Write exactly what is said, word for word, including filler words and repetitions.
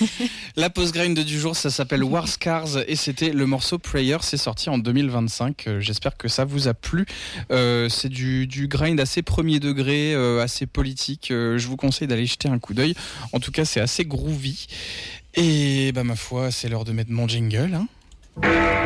La pause grind du jour, ça s'appelle War Scars et c'était le morceau Prayer, c'est sorti en deux mille vingt-cinq. Euh, j'espère que ça vous a plu. Euh, c'est du, du grind assez premier degré, euh, assez politique. Euh, je vous conseille d'aller jeter un coup d'œil. En tout cas, c'est assez groovy. Et bah ma foi, c'est l'heure de mettre mon jingle, hein.